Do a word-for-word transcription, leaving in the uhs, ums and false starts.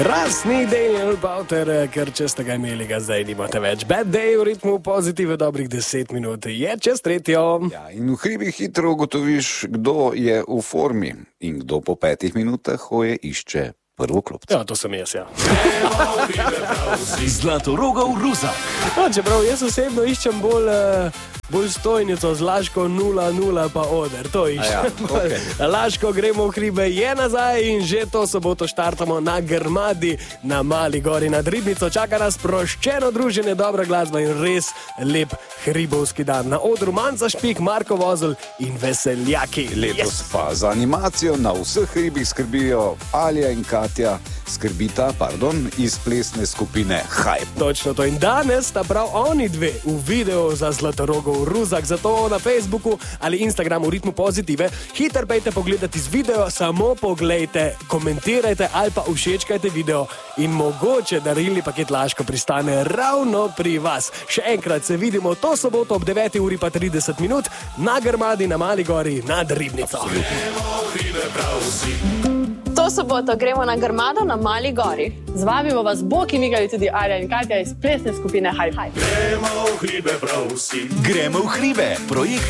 Rasni Daniel Bauter, ker če ste ga imeli, ga zdaj nimate več. Bad Day v ritmu pozitive dobrih deset minut je čez tretjo. Ja, in v hribih hitro ugotoviš, kdo je v formi in kdo po petih minutah hoje išče prvo klopco. Ja, to sem jaz, ja. Zlatorogov Ruzak. No, čeprav jaz osebno iščem bolj... Uh... bolj stojnico z Laško nula nula pa oder, to išče. Ja, okay. Laško gremo v hribe je nazaj in že to soboto štartamo na Grmadi, na Mali gori nad Ribnico. Čaka nas sproščeno druženje, dobra glasba in res lep hribovski dan. Na odru Manca Špik, Marko Vozelj in veseljaki. Letos yes. pa za animacijo na vseh hribih skrbijo Alja in Katja, skrbita, pardon, iz plesne skupine Hype. Točno to. In danes sta prav oni dve v videu za Zlatorogov Ruzak, zato na Facebooku ali Instagramu Ritmu Pozitive hiter pejte pogledati z video, samo poglejte, komentirajte ali pa všečkajte video in mogoče darilni paket Laško pristane ravno pri vas. Še enkrat se vidimo to soboto ob deveti uri pa trideset minut na Grmadi na Mali gori nad Ribnico. To soboto gremo na Grmado na Mali gori. Zvabimo vas bo, ki migali tudi Alja in Katja iz plesne skupine Hype. Gremo v hribe prav vsi. Gremo v hribe. Projekt